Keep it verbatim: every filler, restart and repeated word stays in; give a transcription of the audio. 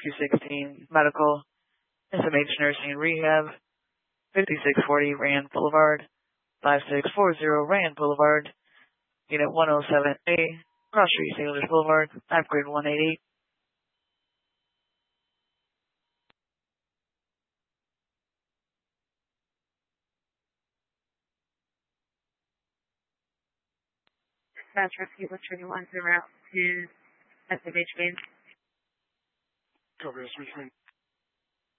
Rescue sixteen, Medical, S M H Nursing and Rehab, fifty-six forty Rand Boulevard, five six four zero Rand Boulevard, Unit one oh seven A, Cross Street, Sailors Boulevard, map grade one eighty. Dispatch Rescue one thirty-one to route to S M H main. Copy, S M H main.